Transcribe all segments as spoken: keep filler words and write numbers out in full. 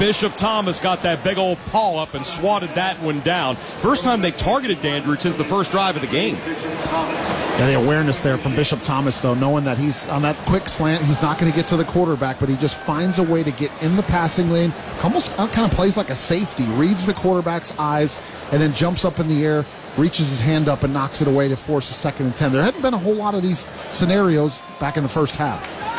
Bishop Thomas got that big old paw up and swatted that one down. First time they targeted Dandridge since the first drive of the game. Yeah, the awareness there from Bishop Thomas, though, knowing that he's on that quick slant, he's not going to get to the quarterback, but he just finds a way to get in the passing lane, almost kind of plays like a safety, reads the quarterback's eyes, and then jumps up in the air, reaches his hand up, and knocks it away to force a second and ten. There hadn't been a whole lot of these scenarios back in the first half.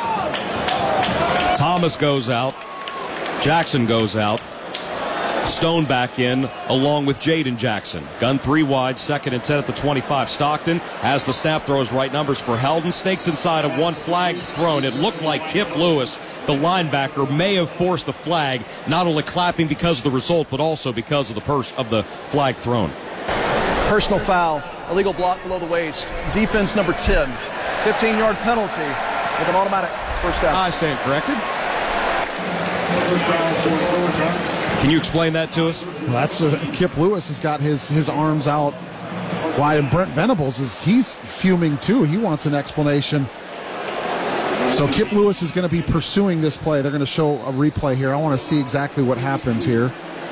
Thomas goes out. Jackson goes out. Stone back in along with Jaden Jackson. Gun three wide, second and ten at the twenty-five. Stockton has the snap, throws right numbers for Heldon. Snakes inside of one, flag thrown. It looked like Kip Lewis, the linebacker, may have forced the flag, not only clapping because of the result, but also because of the pers- of the flag thrown. Personal foul, illegal block below the waist. Defense number ten. fifteen-yard penalty with an automatic first down. I stand corrected. Can you explain that to us? Well, that's uh, Kip Lewis has got his his arms out wide, and Brent Venables is he's fuming too. He wants an explanation. So Kip Lewis is going to be pursuing this play. They're going to show a replay here. I want to see exactly what happens here.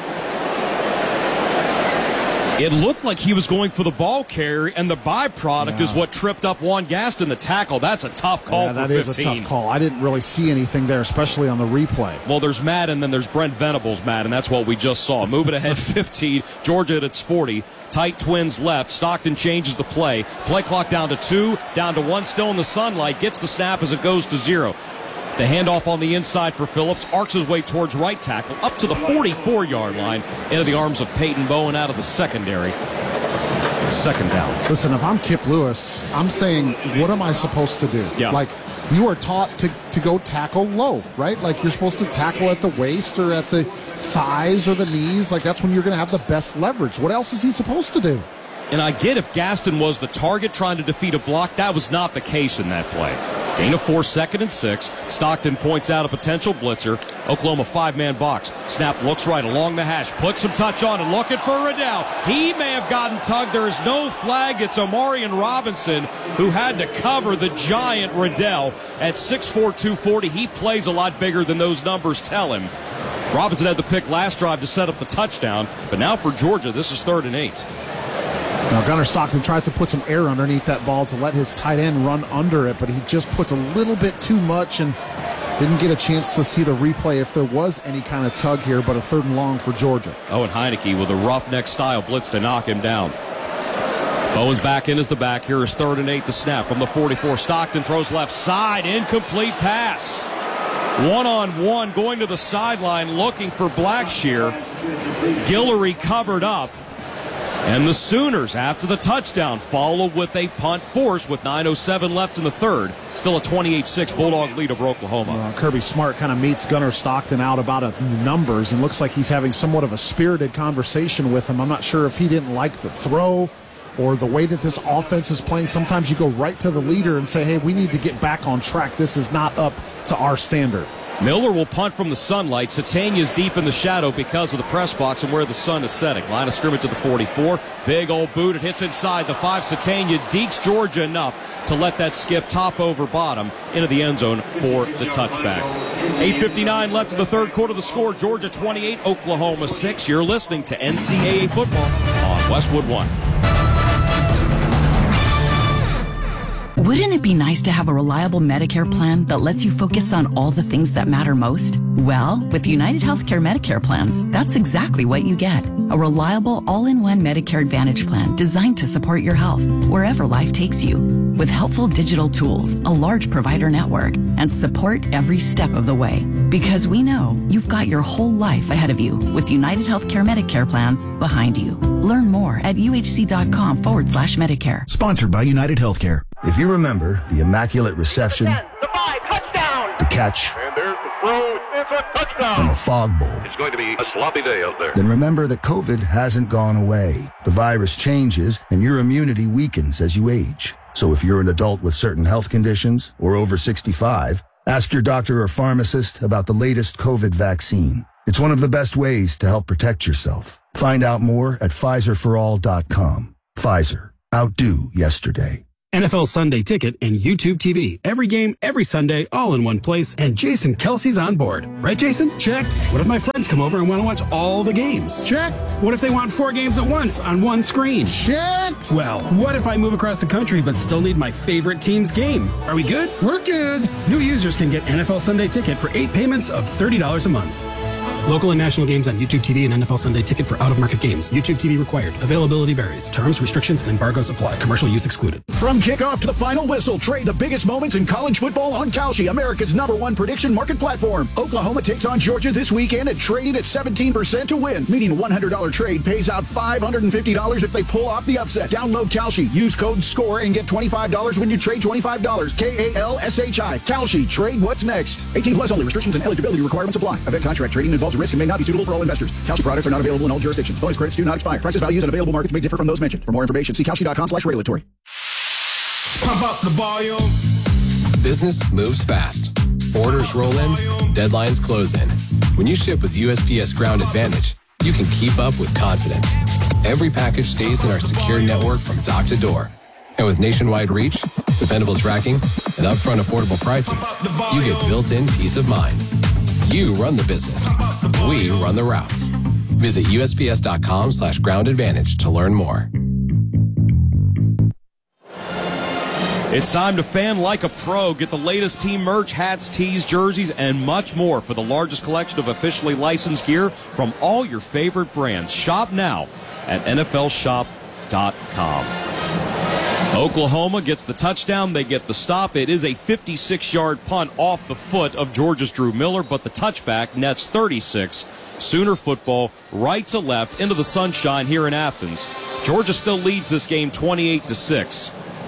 It looked like he was going for the ball carry, and the byproduct yeah. is what tripped up Juan Gaston, the tackle. That's a tough call yeah, for that fifteen. is a tough call. I didn't really see anything there, especially on the replay. Well, there's Matt, and then there's Brent Venables, Matt, and that's what we just saw. Moving ahead fifteen, Georgia at its forty. Tight twins left. Stockton changes the play. Play clock down to two, down to one, still in the sunlight. Gets the snap as it goes to zero. The handoff on the inside for Phillips, arcs his way towards right tackle, up to the forty-four-yard line, into the arms of Peyton Bowen out of the secondary. Second down. Listen, if I'm Kip Lewis, I'm saying, what am I supposed to do? Yeah. Like, you are taught to, to go tackle low, right? Like, you're supposed to tackle at the waist or at the thighs or the knees. Like, that's when you're going to have the best leverage. What else is he supposed to do? And I get if Gaston was the target trying to defeat a block, that was not the case in that play. Gain of four, second and six. Stockton points out a potential blitzer. Oklahoma five-man box. Snap looks right along the hash. Puts some touch on and looking for Riddell. He may have gotten tugged. There is no flag. It's Omarion Robinson who had to cover the giant Riddell at six four, two forty. He plays a lot bigger than those numbers tell him. Robinson had the pick last drive to set up the touchdown, but now for Georgia, this is third and eight. Now, Gunnar Stockton tries to put some air underneath that ball to let his tight end run under it, but he just puts a little bit too much and didn't get a chance to see the replay if there was any kind of tug here, but a third and long for Georgia. Owen Heineke with a roughneck style blitz to knock him down. Bowen's back in as the back. Here is third and eight, the snap from the forty-four. Stockton throws left side, incomplete pass. One-on-one going to the sideline looking for Blackshear. Guillory covered up. And the Sooners, after the touchdown, follow with a punt force with nine oh seven left in the third. Still a twenty-eight six Bulldog lead over Oklahoma. Uh, Kirby Smart kind of meets Gunnar Stockton out about a numbers and looks like he's having somewhat of a spirited conversation with him. I'm not sure if he didn't like the throw or the way that this offense is playing. Sometimes you go right to the leader and say, hey, we need to get back on track. This is not up to our standard. Miller will punt from the sunlight. Satania's deep in the shadow because of the press box and where the sun is setting. Line of scrimmage to the forty-four. Big old boot. It hits inside the five. Satania dekes Georgia enough to let that skip top over bottom into the end zone for the touchback. eight fifty-nine left in the third quarter. The score, Georgia twenty-eight, Oklahoma six. You're listening to N C double A football on Westwood One. Wouldn't it be nice to have a reliable Medicare plan that lets you focus on all the things that matter most? Well, with United Healthcare Medicare plans, that's exactly what you get. A reliable all-in-one Medicare Advantage plan designed to support your health wherever life takes you. With helpful digital tools, a large provider network, and support every step of the way. Because we know you've got your whole life ahead of you with United Healthcare Medicare plans behind you. Learn more at uhc.com forward slash Medicare. Sponsored by United Healthcare. If you remember the immaculate reception, the five, touchdown, the catch, and there's the throw, it's a touchdown, and the fog bowl, it's going to be a sloppy day out there. Then remember that COVID hasn't gone away. The virus changes, and your immunity weakens as you age. So if you're an adult with certain health conditions or over sixty-five, ask your doctor or pharmacist about the latest COVID vaccine. It's one of the best ways to help protect yourself. Find out more at Pfizer for all dot com. Pfizer. Outdo yesterday. N F L Sunday Ticket and YouTube T V. Every game, every Sunday, all in one place, and Jason Kelsey's on board. Right, Jason? Check. What if my friends come over and want to watch all the games? Check. What if they want four games at once on one screen? Check. Well, what if I move across the country but still need my favorite team's game? Are we good? We're good. New users can get N F L Sunday Ticket for eight payments of thirty dollars a month. Local and national games on YouTube T V and N F L Sunday Ticket for out-of-market games. YouTube T V required. Availability varies. Terms, restrictions, and embargoes apply. Commercial use excluded. From kickoff to the final whistle, trade the biggest moments in college football on Kalshi, America's number one prediction market platform. Oklahoma takes on Georgia this weekend at trading at seventeen percent to win, meaning a one hundred dollars trade pays out five hundred fifty dollars if they pull off the upset. Download Kalshi, use code SCORE, and get twenty-five dollars when you trade twenty-five dollars. K A L S H I. Kalshi. Trade what's next. eighteen plus only. Restrictions and eligibility requirements apply. Event contract trading involves risk and may not be suitable for all investors. Kalshi products are not available in all jurisdictions. Bonus credits do not expire. Prices, values, and available markets may differ from those mentioned. For more information, see Kalshi.com slash regulatory. Pump up the volume. Business moves fast. Orders roll in, deadlines close in. When you ship with U S P S Ground Advantage, you can keep up with confidence. Every package stays in our secure network from dock to door. And with nationwide reach, dependable tracking, and upfront affordable pricing, you get built-in peace of mind. You run the business. We run the routes. Visit U S P S dot com slash ground advantage to learn more. It's time to fan like a pro. Get the latest team merch, hats, tees, jerseys, and much more for the largest collection of officially licensed gear from all your favorite brands. Shop now at N F L shop dot com. Oklahoma gets the touchdown. They get the stop. It is a fifty-six-yard punt off the foot of Georgia's Drew Miller, but the touchback nets thirty-six. Sooner football right to left into the sunshine here in Athens. Georgia still leads this game twenty-eight to six.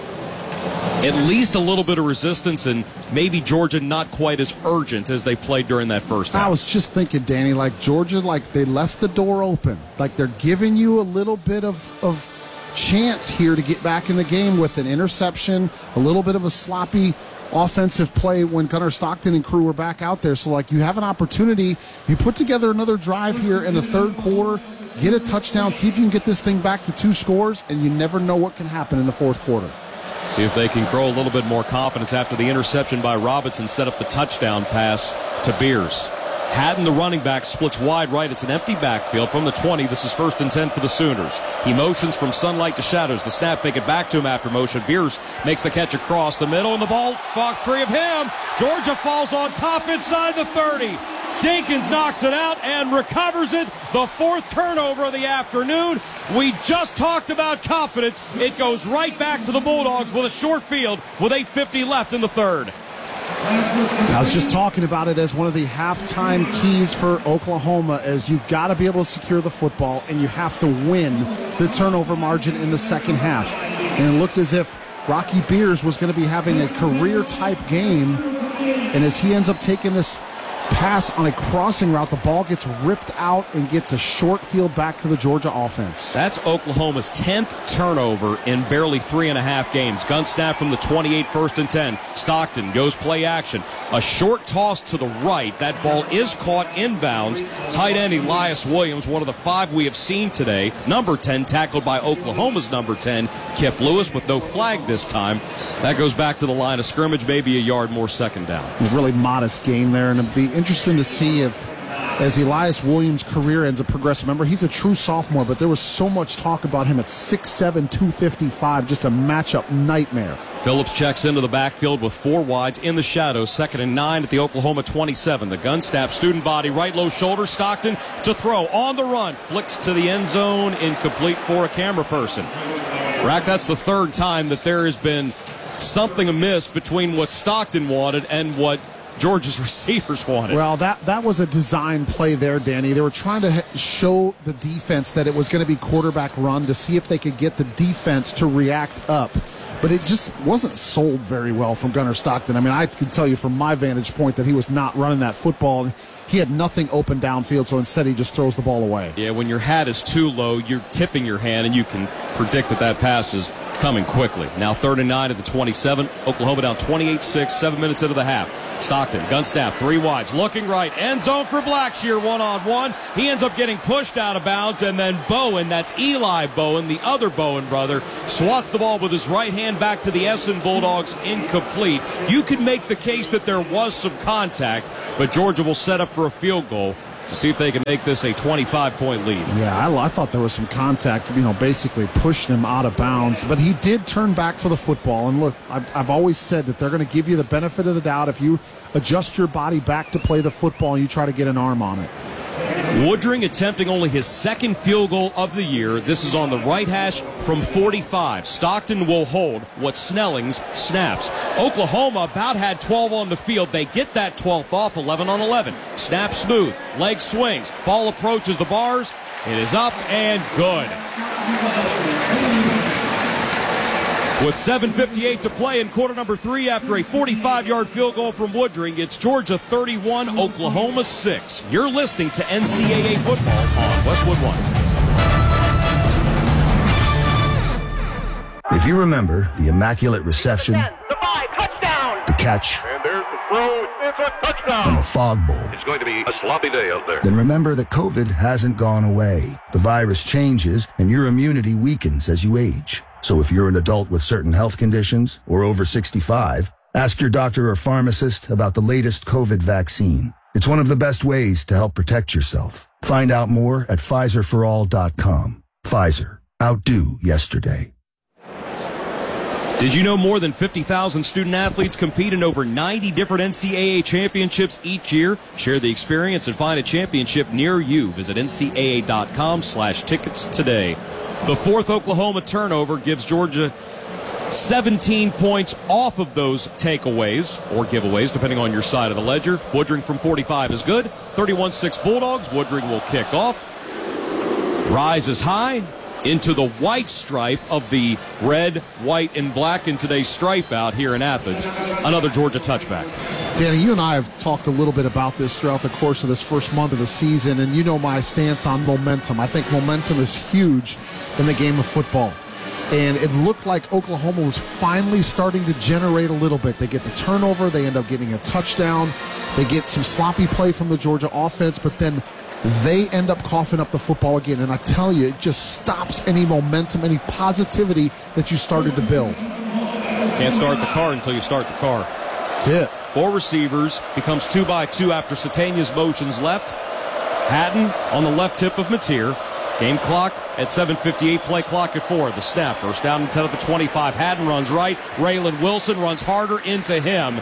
At least a little bit of resistance, and maybe Georgia not quite as urgent as they played during that first half. I was just thinking, Danny, like Georgia, like they left the door open. Like they're giving you a little bit of, of chance here to get back in the game with an interception, a little bit of a sloppy offensive play when Gunnar Stockton and crew were back out there. So, like, you have an opportunity. You put together another drive here in the third quarter, get a touchdown, see if you can get this thing back to two scores, and you never know what can happen in the fourth quarter. See if they can grow a little bit more confidence after the interception by Robinson set up the touchdown pass to Beers. Haddon, the running back, splits wide right. It's an empty backfield from the twenty. This is first and ten for the Sooners. He motions from sunlight to shadows. The snap, they get back to him after motion. Beers makes the catch across the middle, and the ball fought free of him. Georgia falls on top inside the thirty. Dinkins knocks it out and recovers it. The fourth turnover of the afternoon. We just talked about confidence. It goes right back to the Bulldogs with a short field with eight fifty left in the third. I was just talking about it as one of the halftime keys for Oklahoma, as you've got to be able to secure the football and you have to win the turnover margin in the second half. And it looked as if Rocky Beers was going to be having a career-type game, and as he ends up taking this pass on a crossing route, the ball gets ripped out and gets a short field back to the Georgia offense. That's Oklahoma's tenth turnover in barely three and a half games. Gun snap from the twenty-eight, first and ten. Stockton goes play action. A short toss to the right. That ball is caught inbounds. Tight end Elias Williams, one of the five we have seen today. Number ten, tackled by Oklahoma's number ten, Kip Lewis, with no flag this time. That goes back to the line of scrimmage, maybe a yard more, second down. A really modest game there, and it'd be interesting to see if, as Elias Williams' career ends up progressing. Remember, he's a true sophomore, but there was so much talk about him at six seven, two fifty-five, just a matchup nightmare. Phillips checks into the backfield with four wides in the shadows. Second and nine at the Oklahoma twenty-seven. The gun snap, student body, right low shoulder. Stockton to throw on the run. Flicks to the end zone, incomplete for a camera person. Rack, that's the third time that there has been something amiss between what Stockton wanted and what Georgia's receivers wanted. Well, that, that was a design play there, Danny. They were trying to show the defense that it was going to be quarterback run to see if they could get the defense to react up. But it just wasn't sold very well from Gunnar Stockton. I mean, I can tell you from my vantage point that he was not running that football. He had nothing open downfield, so instead he just throws the ball away. Yeah, when your hat is too low, you're tipping your hand, and you can predict that that pass is coming quickly. Now third and nine at the twenty-seven. Oklahoma down twenty-eight six, seven minutes into the half. Stockton, gun snap, three wides, looking right, end zone for Blackshear, one-on-one. He ends up getting pushed out of bounds, and then Bowen, that's Eli Bowen, the other Bowen brother, swats the ball with his right hand back to the Essen Bulldogs, incomplete. You can make the case that there was some contact, but Georgia will set up for a field goal to see if they can make this a twenty-five point lead. Yeah, I, I thought there was some contact, you know, basically pushing him out of bounds. But he did turn back for the football. And look, I've, I've always said that they're going to give you the benefit of the doubt if you adjust your body back to play the football and you try to get an arm on it. Woodring attempting only his second field goal of the year. This is on the right hash from forty-five. Stockton will hold what Snellings snaps. Oklahoma about had twelve on the field. They get that twelfth off, eleven on eleven. Snap smooth, leg swings, ball approaches the bars. It is up and good. With seven fifty-eight to play in quarter number three after a forty-five yard field goal from Woodring, it's Georgia thirty-one, Oklahoma six. You're listening to N C double A football on Westwood One. If you remember the immaculate reception, The five, touchdown. the catch, And there's the throw. It's a touchdown. and the fog bowl, It's going to be a sloppy day out there. then remember that COVID hasn't gone away. The virus changes, and your immunity weakens as you age. So if you're an adult with certain health conditions or over sixty-five, ask your doctor or pharmacist about the latest COVID vaccine. It's one of the best ways to help protect yourself. Find out more at Pfizer for all dot com. Pfizer. Outdo yesterday. Did you know more than fifty thousand student athletes compete in over ninety different N C double A championships each year? Share the experience and find a championship near you. Visit N C double A dot com slash tickets today. The fourth Oklahoma turnover gives Georgia seventeen points off of those takeaways or giveaways, depending on your side of the ledger. Woodring from forty-five is good. thirty-one six Bulldogs. Woodring will kick off. Rises high into the white stripe of the red, white, and black in today's stripe out here in Athens. Another Georgia touchback. Danny, you and I have talked a little bit about this throughout the course of this first month of the season, and you know my stance on momentum. I think momentum is huge in the game of football. And it looked like Oklahoma was finally starting to generate a little bit. They get the turnover, they end up getting a touchdown, they get some sloppy play from the Georgia offense, but then they end up coughing up the football again. And I tell you, it just stops any momentum, any positivity that you started to build. Can't start the car until you start the car. That's it. Four receivers, becomes two by two after Satania's motions left. Hatton on the left hip of Mateer. Game clock at seven fifty-eight, play clock at four. The snap, first down and ten at the twenty-five. Hatton runs right. Raylan Wilson runs harder into him.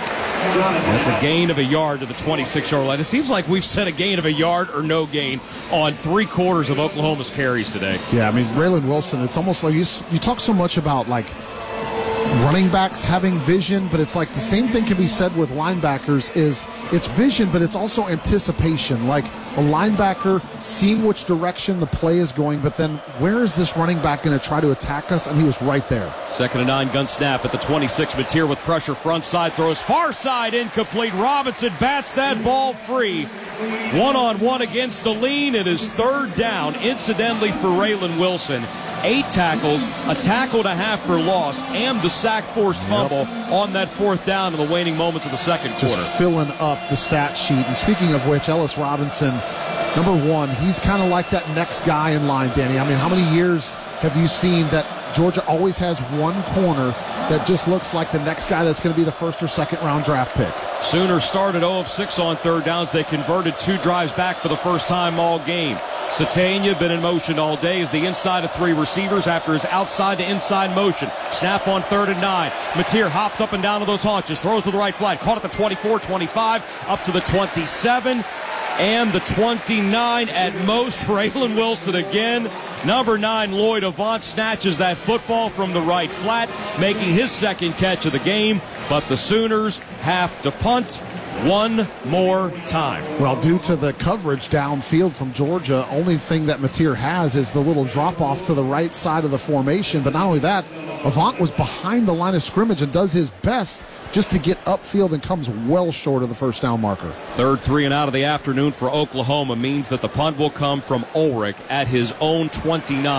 That's a gain of a yard to the twenty-six yard line. It seems like we've set a gain of a yard or no gain on three quarters of Oklahoma's carries today. Yeah, I mean, Raylan Wilson, it's almost like you, you talk so much about, like, running backs having vision, but it's like the same thing can be said with linebackers is it's vision, but it's also anticipation. Like a linebacker seeing which direction the play is going, but then where is this running back going to try to attack us? And he was right there. Second and nine, gun snap at the twenty-six. Mateer with pressure, front side, throws far side, incomplete. Robinson bats that ball free. One-on-one against Deline. It is third down, incidentally, for Raylan Wilson. Eight tackles, a tackle and a half for loss, and the sack forced fumble yep. on that fourth down in the waning moments of the second quarter. Just filling up the stat sheet. And speaking of which, Ellis Robinson, number one, he's kind of like that next guy in line, Danny. I mean, how many years have you seen that Georgia always has one corner that just looks like the next guy that's going to be the first or second round draft pick? Sooners started oh of six on third downs. They converted two drives back for the first time all game. Satania been in motion all day as the inside of three receivers after his outside to inside motion. Snap on third and nine. Mateer hops up and down to those haunches, throws to the right flat, caught at the twenty-four twenty-five, up to the twenty-seven and the twenty-nine at most. Raylan Wilson again. Number nine, Lloyd Avant, snatches that football from the right flat, making his second catch of the game, but the Sooners have to punt one more time. Well, due to the coverage downfield from Georgia, only thing that Mateer has is the little drop-off to the right side of the formation. But not only that, Avant was behind the line of scrimmage and does his best just to get upfield and comes well short of the first down marker. Third three and out of the afternoon for Oklahoma means that the punt will come from Ulrich at his own twenty-nine.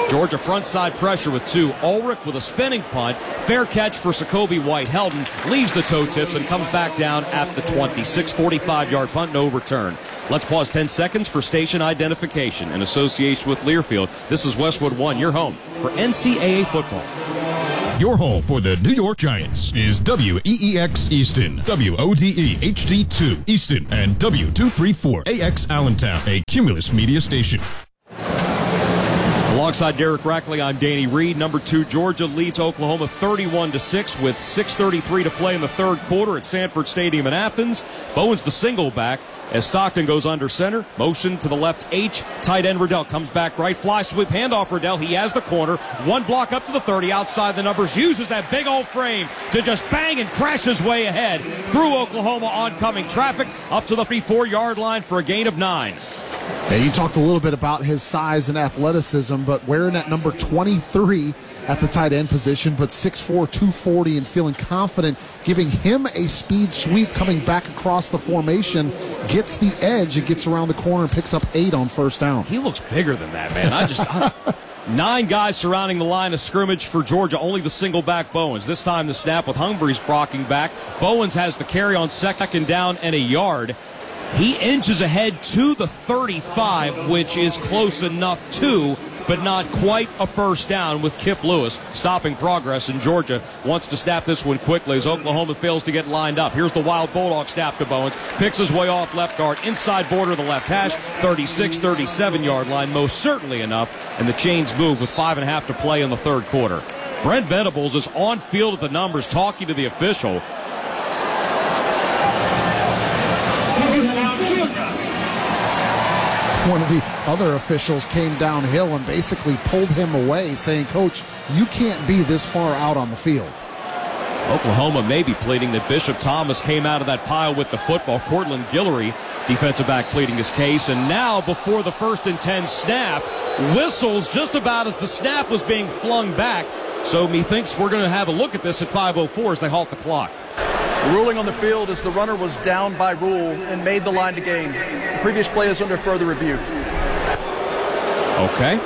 Georgia front side pressure with two. Ulrich with a spinning punt. Fair catch for Sakobi White-Heldon. Leaves the toe tips and comes back down at the twenty-six. forty-five-yard punt, no return. Let's pause ten seconds for station identification in association with Learfield. This is Westwood One, your home for N C double A football. Your home for the New York Giants is W E E X Easton, W O D E H D two Easton, and W two thirty-four A X Allentown, a Cumulus media station. Alongside Derek Rackley, I'm Danny Reed. Number two, Georgia leads Oklahoma thirty-one to six with six thirty-three to play in the third quarter at Sanford Stadium in Athens. Bowen's the single back as Stockton goes under center. Motion to the left H. Tight end Riddell comes back right. Fly sweep handoff Riddell. He has the corner. One block up to the thirty. Outside the numbers. Uses that big old frame to just bang and crash his way ahead through Oklahoma oncoming traffic up to the fifty-four-yard line for a gain of nine. Yeah, you talked a little bit about his size and athleticism, but wearing at number twenty-three at the tight end position, but six four, two forty, and feeling confident, giving him a speed sweep coming back across the formation, gets the edge, it gets around the corner and picks up eight on first down. He looks bigger than that, man. I just... I, Nine guys surrounding the line of scrimmage for Georgia, only the single back Bowens. This time the snap with Humphreys blocking back. Bowens has the carry on second down and a yard. He inches ahead to the thirty-five, which is close enough to, but not quite a first down with Kip Lewis stopping progress. And Georgia wants to snap this one quickly as Oklahoma fails to get lined up. Here's the Wild Bulldog snap to Bowens. Picks his way off left guard, inside border of the left hash, thirty-six, thirty-seven-yard line, most certainly enough. And the chains move with five and a half to play in the third quarter. Brent Venables is on field at the numbers talking to the official. One of the other officials came downhill and basically pulled him away, saying, Coach, you can't be this far out on the field. Oklahoma may be pleading that Bishop Thomas came out of that pile with the football. Cortland Guillory, defensive back, pleading his case. And now, before the first and ten snap, whistles just about as the snap was being flung back. So methinks we're going to have a look at this at five oh four as they halt the clock. The ruling on the field is the runner was down by rule and made the line to gain. The previous play is under further review. Okay.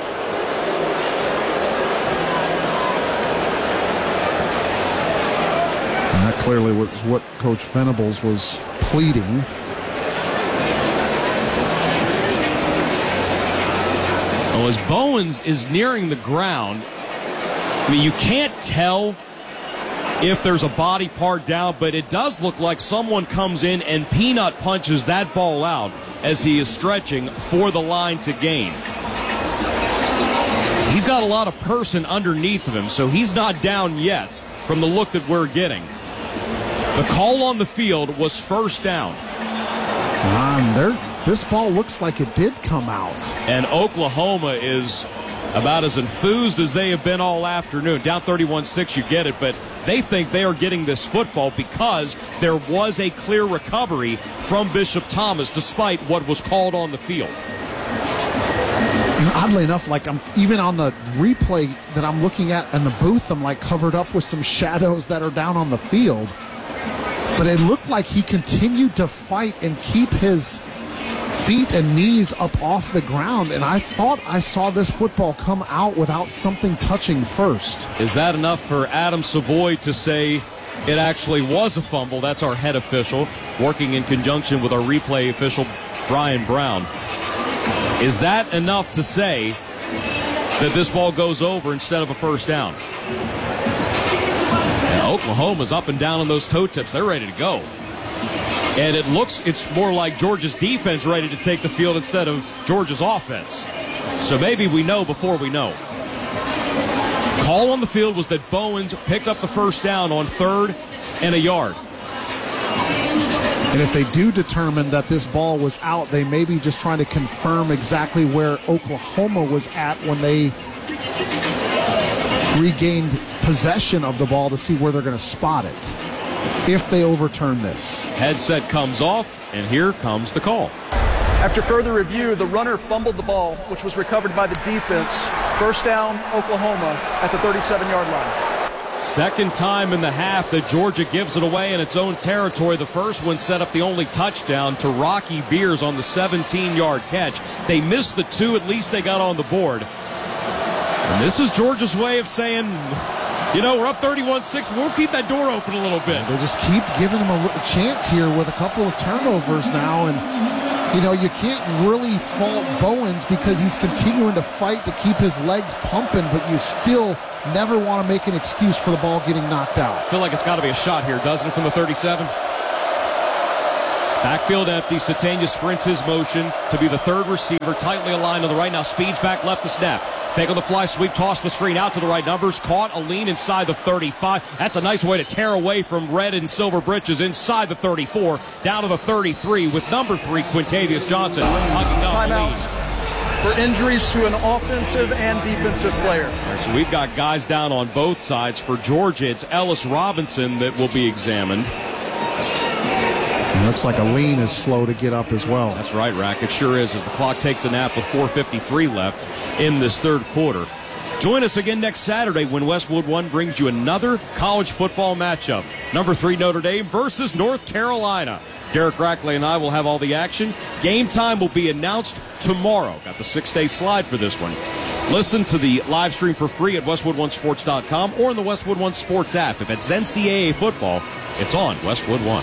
And that clearly was what Coach Venables was pleading. Well, as Bowens is nearing the ground, I mean, you can't tell if there's a body part down, but it does look like someone comes in and peanut punches that ball out as he is stretching for the line to gain. He's got a lot of person underneath of him, so he's not down yet from the look that we're getting. The call on the field was first down. Um, there, this ball looks like it did come out. And Oklahoma is about as enthused as they have been all afternoon. Down thirty-one six, you get it, but they think they are getting this football because there was a clear recovery from Bishop Thomas despite what was called on the field. Oddly enough, like I'm even on the replay that I'm looking at in the booth, I'm like covered up with some shadows that are down on the field. But it looked like he continued to fight and keep his feet and knees up off the ground, and I thought I saw this football come out without something touching first. Is that enough for Adam Savoy to say it actually was a fumble? That's our head official, working in conjunction with our replay official, Brian Brown. Is that enough to say that this ball goes over instead of a first down? And Oklahoma's up and down on those toe tips. They're ready to go. And it looks, it's more like Georgia's defense ready to take the field instead of Georgia's offense. So maybe we know before we know. Call on the field was that Bowens picked up the first down on third and a yard. And if they do determine that this ball was out, they may be just trying to confirm exactly where Oklahoma was at when they regained possession of the ball to see where they're going to spot it if they overturn this. Headset comes off, and here comes the call. After further review, the runner fumbled the ball, which was recovered by the defense. First down, Oklahoma at the thirty-seven-yard line. Second time in the half that Georgia gives it away in its own territory. The first one set up the only touchdown to Rocky Beers on the seventeen-yard catch. They missed the two. At least they got on the board. And this is Georgia's way of saying, you know, we're up thirty-one six, we'll keep that door open a little bit. They just keep giving him a chance here with a couple of turnovers now. And, you know, you can't really fault Bowens because he's continuing to fight to keep his legs pumping, but you still never want to make an excuse for the ball getting knocked out. I feel like it's got to be a shot here, doesn't it, from the thirty-seven? Backfield empty. Sategna sprints his motion to be the third receiver, tightly aligned to the right. Now speeds back left to snap. Fake on the fly sweep, toss the screen out to the right. Numbers caught. A lean inside the thirty-five. That's a nice way to tear away from red and silver britches inside the thirty-four, down to the thirty-three with number three, Quintavious Johnson, hugging up the lead. For injuries to an offensive and defensive player. All right, so we've got guys down on both sides. For Georgia, it's Ellis Robinson that will be examined. It looks like a lean is slow to get up as well. That's right, Rack. It sure is, as the clock takes a nap with four fifty-three left in this third quarter. Join us again next Saturday when Westwood One brings you another college football matchup. Number three Notre Dame versus North Carolina. Derek Rackley and I will have all the action. Game time will be announced tomorrow. Got the six-day slide for this one. Listen to the live stream for free at westwood one sports dot com or in the Westwood One Sports app. If it's N C double A football, it's on Westwood One.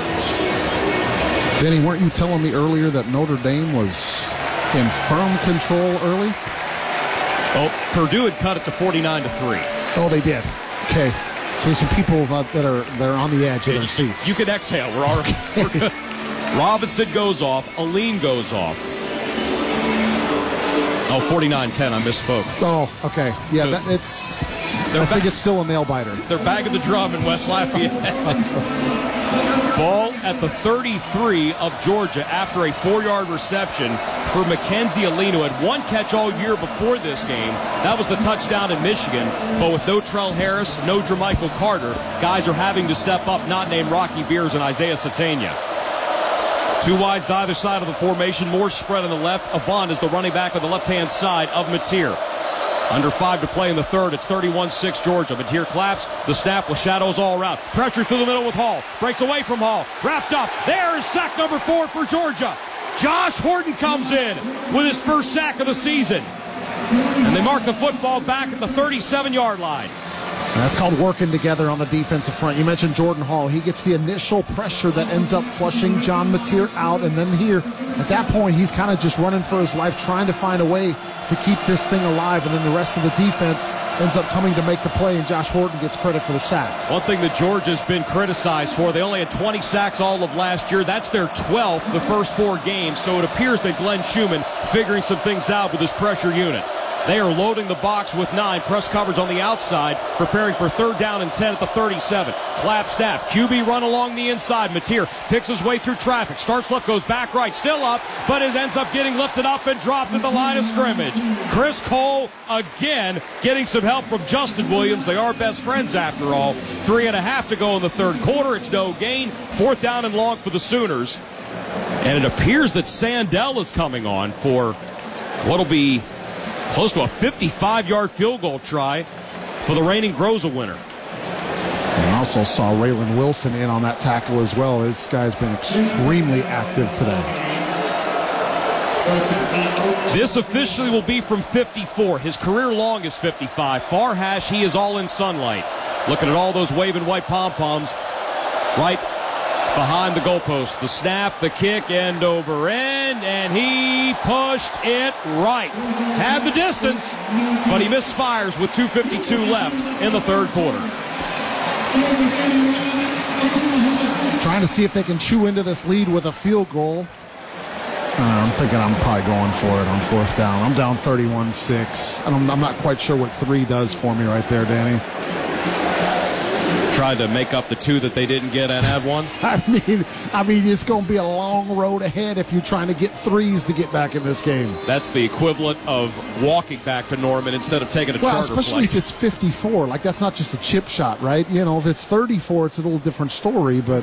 Denny, weren't you telling me earlier that Notre Dame was in firm control early? Oh, Purdue had cut it to forty-nine to three. Oh, they did. Okay. So there's some people that are that are on the edge of their seats. You can exhale. We're already we're good. Robinson goes off. Aline goes off. Oh, forty-nine ten. I misspoke. Oh, okay. Yeah, So that, it's. I think it's still a nail biter. They're bagging the drum in West Lafayette. Ball at the thirty-three of Georgia after a four-yard reception for Mackenzie Aline, who had one catch all year before this game. That was the touchdown in Michigan. But with no Trell Harris, no Jermichael Carter, guys are having to step up, not named Rocky Beers and Isaiah Sategna. Two wides to either side of the formation. More spread on the left. Avant is the running back on the left-hand side of Mateer. Under five to play in the third. It's thirty-one six Georgia. Mateer claps. The snap with shadows all around. Pressure through the middle with Hall. Breaks away from Hall. Wrapped up. There is sack number four for Georgia. Josh Horton comes in with his first sack of the season. And they mark the football back at the thirty-seven-yard line. That's called working together on the defensive front. You mentioned Jordan Hall. He gets the initial pressure that ends up flushing John Mateer out. And then here, at that point, he's kind of just running for his life, trying to find a way to keep this thing alive. And then the rest of the defense ends up coming to make the play, and Josh Horton gets credit for the sack. One thing that Georgia's been criticized for, they only had twenty sacks all of last year. That's their twelfth the first four games. So it appears that Glenn Schumann figuring some things out with his pressure unit. They are loading the box with nine. Press coverage on the outside, preparing for third down and ten at the thirty-seven. Clap snap. Q B run along the inside. Mateer picks his way through traffic. Starts left, goes back right. Still up, but it ends up getting lifted up and dropped at the line of scrimmage. Chris Cole again getting some help from Justin Williams. They are best friends after all. Three and a half to go in the third quarter. It's no gain. Fourth down and long for the Sooners. And it appears that Sandell is coming on for what'll be close to a fifty-five-yard field goal try for the reigning Groza winner. And also saw Raylan Wilson in on that tackle as well. This guy's been extremely active today. This officially will be from fifty-four. His career long is fifty-five. Far hash, he is all in sunlight. Looking at all those waving white pom-poms right behind the goalpost. The snap, the kick, end over end, and he pushed it right. Had the distance, but he misfires with two fifty-two left in the third quarter. Trying to see if they can chew into this lead with a field goal. Uh, I'm thinking I'm probably going for it on fourth down. I'm down thirty-one six. I'm not quite sure what three does for me right there, Danny. Tried to make up the two that they didn't get and have one. I mean, I mean, it's going to be a long road ahead if you're trying to get threes to get back in this game. That's the equivalent of walking back to Norman instead of taking a well, charter especially flight. if it's fifty-four. Like, that's not just a chip shot, right? You know, if it's thirty-four, it's a little different story, but...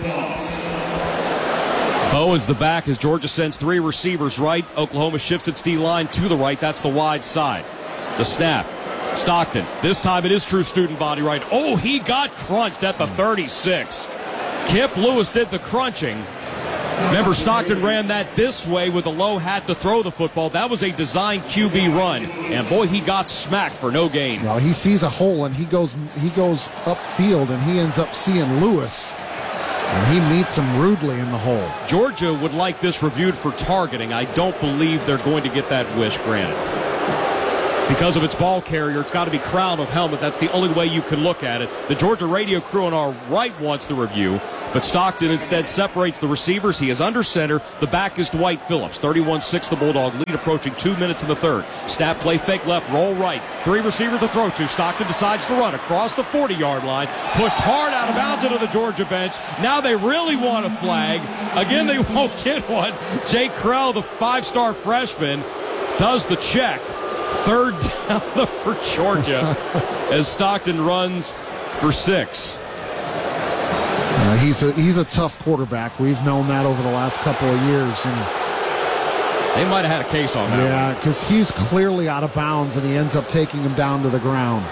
Bowens the back as Georgia sends three receivers right. Oklahoma shifts its D-line to the right. That's the wide side. The snap. Stockton. This time it is true student body right. Oh, he got crunched at the thirty-six. Kip Lewis did the crunching. Remember, Stockton ran that this way with a low hat to throw the football. That was a designed Q B run, and boy, he got smacked for no gain. Well, he sees a hole, and he goes he goes upfield, and he ends up seeing Lewis, and he meets him rudely in the hole. Georgia would like this reviewed for targeting. I don't believe they're going to get that wish granted. Because of its ball carrier, it's got to be crown of helmet. That's the only way you can look at it. The Georgia radio crew on our right wants the review, but Stockton instead separates the receivers. He is under center. The back is Dwight Phillips. thirty-one six the Bulldog lead, approaching two minutes in the third. Snap, play, fake left, roll right. Three receivers to throw to. Stockton decides to run across the forty-yard line. Pushed hard out of bounds into the Georgia bench. Now they really want a flag. Again, they won't get one. Jake Krell, the five-star freshman, does the check. Third down for Georgia as Stockton runs for six. Uh, he's a he's a tough quarterback. We've known that over the last couple of years. And they might have had a case on that. Yeah, because he's clearly out of bounds, and he ends up taking him down to the ground.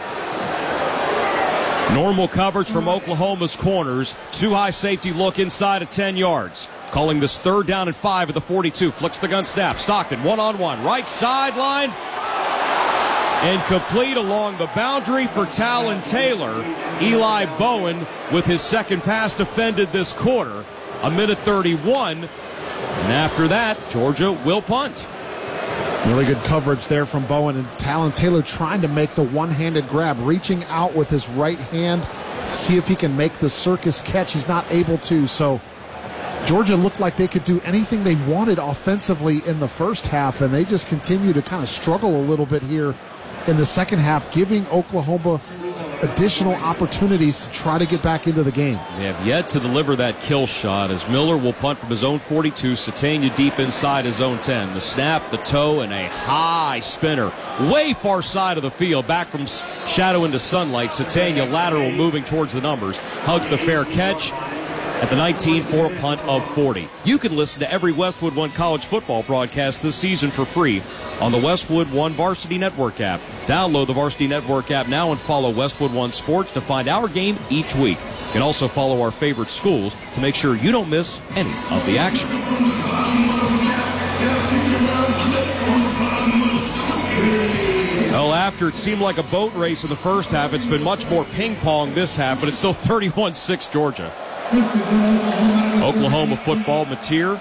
Normal coverage from Oklahoma's corners. Too high safety look inside of ten yards. Calling this third down and five at the forty-two. Flicks the gun snap. Stockton one-on-one. Right sideline. And complete along the boundary for Talon Taylor. Eli Bowen with his second pass defended this quarter. A minute thirty-one. And after that, Georgia will punt. Really good coverage there from Bowen, and Talon Taylor trying to make the one-handed grab, reaching out with his right hand, see if he can make the circus catch. He's not able to, so Georgia looked like they could do anything they wanted offensively in the first half, and they just continue to kind of struggle a little bit here in the second half, giving Oklahoma additional opportunities to try to get back into the game. They have yet to deliver that kill shot as Miller will punt from his own forty-two, Satania deep inside his own ten. The snap, the toe, and a high spinner. Way far side of the field, back from shadow into sunlight. Satania lateral moving towards the numbers. Hugs the fair catch at the nineteen for a punt of forty. You can listen to every Westwood One college football broadcast this season for free on the Westwood One Varsity Network app. Download the Varsity Network app now and follow Westwood One Sports to find our game each week. You can also follow our favorite schools to make sure you don't miss any of the action. Well, after it seemed like a boat race in the first half, it's been much more ping pong this half, but it's still thirty-one six Georgia. Oklahoma football, Mateer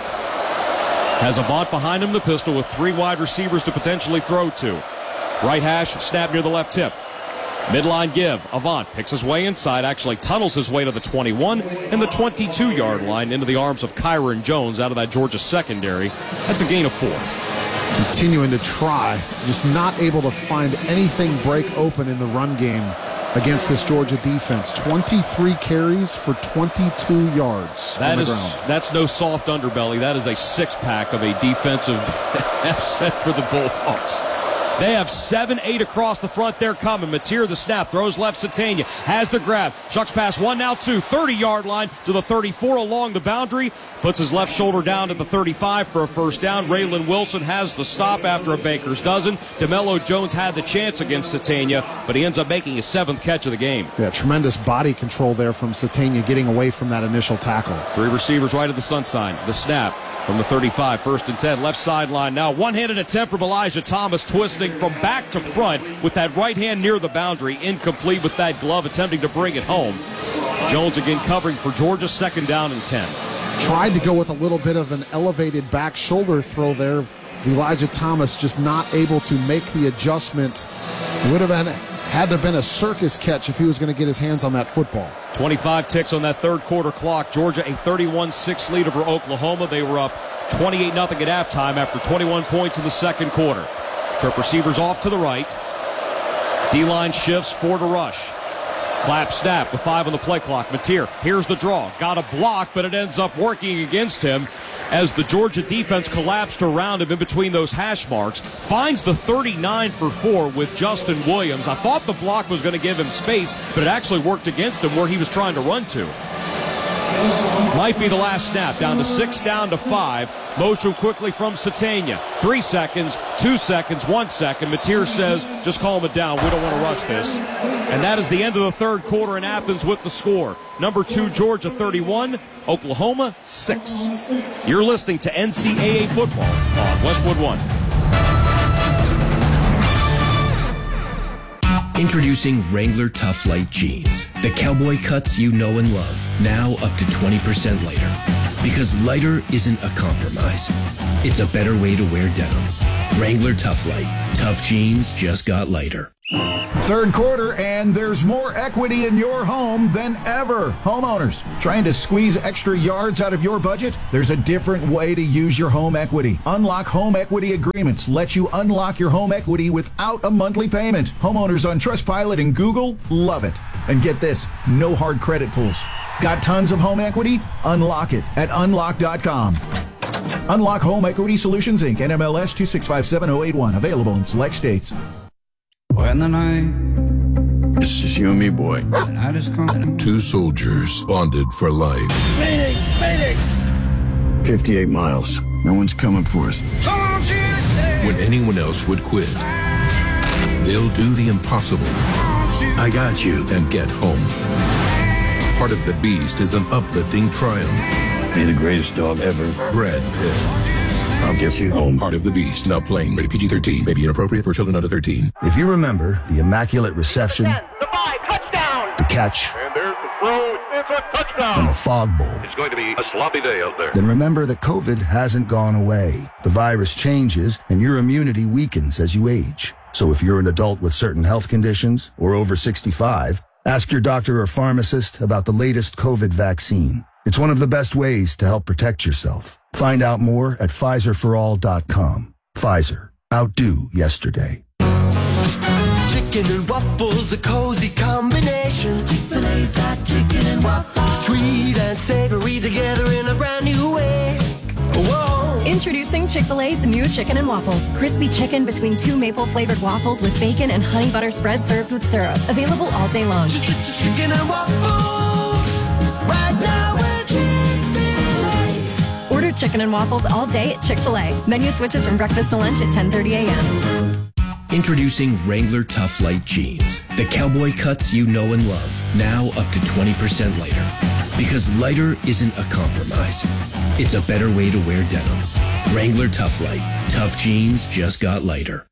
has Avant behind him, the pistol, with three wide receivers to potentially throw to. Right hash, snap near the left tip. Midline give. Avant picks his way inside, actually tunnels his way to the twenty-one and the twenty-two-yard line into the arms of Kyron Jones out of that Georgia secondary. That's a gain of four. Continuing to try, just not able to find anything break open in the run game against this Georgia defense. twenty-three carries for twenty-two yards. That on the is ground. That's no soft underbelly. That is a six-pack of a defensive set for the Bulldogs. They have seven, eight across the front. They're coming. Mateer the snap, throws left. Satania has the grab. Shucks pass one, now two. thirty-yard line to the thirty-four along the boundary. Puts his left shoulder down at the thirty-five for a first down. Raylan Wilson has the stop after a baker's dozen. DeMello Jones had the chance against Satania, but he ends up making his seventh catch of the game. Yeah, tremendous body control there from Satania, getting away from that initial tackle. Three receivers right at the sun sign. The snap from the thirty-five, first and ten, left sideline now. One-handed attempt from Elijah Thomas, twisting from back to front with that right hand near the boundary. Incomplete with that glove, attempting to bring it home. Jones again covering for Georgia, second down and ten. Tried to go with a little bit of an elevated back shoulder throw there. Elijah Thomas just not able to make the adjustment. It would have been had to have been a circus catch if he was going to get his hands on that football. twenty-five ticks on that third quarter clock. Georgia a thirty-one six lead over Oklahoma. They were up twenty-eight nothing at halftime after twenty-one points in the second quarter. Trip receivers off to the right. D-line shifts, four to rush. Clap snap with five on the play clock. Mateer, here's the draw. Got a block, but it ends up working against him as the Georgia defense collapsed around him in between those hash marks. Finds the thirty-nine for four with Justin Williams. I thought the block was going to give him space, but it actually worked against him where he was trying to run to. Might be the last snap. Down to six, down to five. Motion quickly from Satania. Three seconds, two seconds, one second. Mateer says, just calm it down. We don't want to rush this. And that is the end of the third quarter in Athens with the score. Number two, Georgia thirty-one, Oklahoma six. You're listening to N C double A football on Westwood One. Introducing Wrangler Tough Light Jeans. The cowboy cuts you know and love. Now up to twenty percent lighter. Because lighter isn't a compromise. It's a better way to wear denim. Wrangler Tough Light. Tough jeans just got lighter. Third quarter, and there's more equity in your home than ever. Homeowners, trying to squeeze extra yards out of your budget? There's a different way to use your home equity. Unlock Home Equity Agreements let you unlock your home equity without a monthly payment. Homeowners on Trustpilot and Google love it. And get this, no hard credit pulls. Got tons of home equity? Unlock it at unlock dot com. Unlock Home Equity Solutions, Incorporated. N M L S two six five seven zero eight one. Available in select states. When the night, it's just you and me, boy. The night is coming. Two soldiers bonded for life. Mayday! Mayday! fifty-eight miles. No one's coming for us. When anyone else would quit, they'll do the impossible. I got you. And get home. Part of the Beast is an uplifting triumph. Be the greatest dog ever. Brad Pitt. I'll get you home. Part of the Beast. Now playing. Rated P G thirteen. May be inappropriate for children under thirteen. If you remember the immaculate reception, The five, touchdown. the catch, And there's the throw. It's a touchdown. and the fog bowl, It's going to be a sloppy day out there. then remember that COVID hasn't gone away. The virus changes, and your immunity weakens as you age. So if you're an adult with certain health conditions or over sixty-five, ask your doctor or pharmacist about the latest COVID vaccine. It's one of the best ways to help protect yourself. Find out more at Pfizer for all dot com. Pfizer. Outdo yesterday. Chicken and waffles, a cozy combination. Chick-fil-A's got chicken and waffles. Sweet and savory together in a brand new way. Whoa. Introducing Chick-fil-A's new chicken and waffles. Crispy chicken between two maple-flavored waffles with bacon and honey butter spread served with syrup. Available all day long. Chicken and waffles. Right now we're Chick-fil-A. Order chicken and waffles all day at Chick-fil-A. Menu switches from breakfast to lunch at ten thirty a.m. Introducing Wrangler Tough Light Jeans. The cowboy cuts you know and love. Now up to twenty percent lighter. Because lighter isn't a compromise. It's a better way to wear denim. Wrangler Tough Light. Tough jeans just got lighter.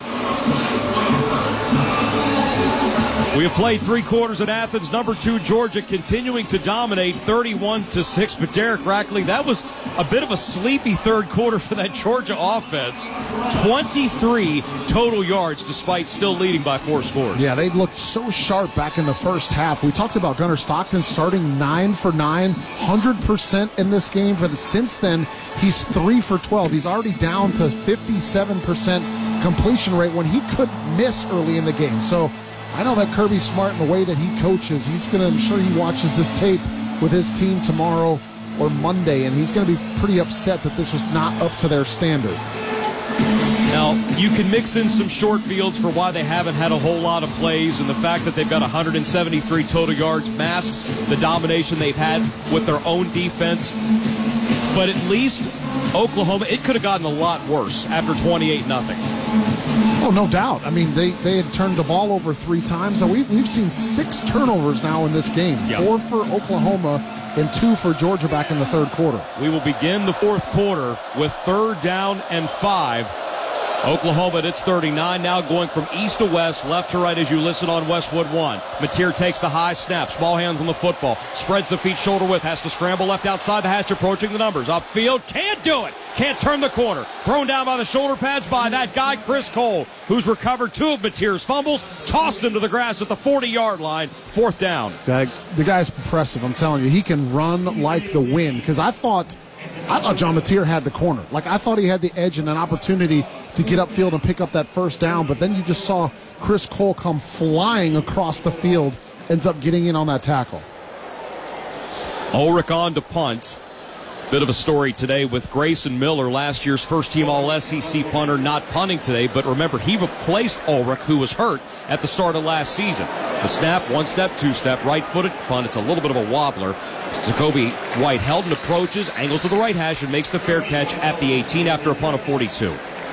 We have played three quarters at Athens. Number two, Georgia, continuing to dominate thirty-one to six. But Derek Rackley, that was a bit of a sleepy third quarter for that Georgia offense. twenty-three total yards despite still leading by four scores. Yeah, they looked so sharp back in the first half. We talked about Gunnar Stockton starting nine for nine, one hundred percent in this game. But since then, he's three for twelve. He's already down to fifty-seven percent completion rate when he could miss early in the game. So I know that Kirby Smart and the way that he coaches, he's going to, I'm sure he watches this tape with his team tomorrow or Monday, and he's going to be pretty upset that this was not up to their standard. Now, you can mix in some short fields for why they haven't had a whole lot of plays, and the fact that they've got one hundred seventy-three total yards masks the domination they've had with their own defense. But at least Oklahoma, it could have gotten a lot worse after twenty-eight nothing. Oh, no doubt. I mean, they, they had turned the ball over three times. And we've, we've seen six turnovers now in this game. Yep. Four for Oklahoma and two for Georgia back in the third quarter. We will begin the fourth quarter with third down and five. Oklahoma at its thirty-nine, now going from east to west, left to right as you listen on Westwood One. Mateer takes the high snap, small hands on the football, spreads the feet shoulder width, has to scramble left outside the hash, approaching the numbers. Upfield, can't do it, can't turn the corner. Thrown down by the shoulder pads by that guy, Chris Cole, who's recovered two of Mateer's fumbles, tossed into the grass at the forty-yard line, fourth down. The guy's impressive, I'm telling you. He can run like the wind, because I thought, I thought John Mateer had the corner. Like, I thought he had the edge and an opportunity to get upfield and pick up that first down, but then you just saw Chris Cole come flying across the field, ends up getting in on that tackle. Ulrich on to punt. Bit of a story today with Grayson Miller, last year's first-team All-S E C punter, not punting today, but remember, he replaced Ulrich, who was hurt at the start of last season. The snap, one step, two step, right footed punt. It's a little bit of a wobbler. Jacoby White held and approaches, angles to the right hash, and makes the fair catch at the eighteen after a punt of forty-two.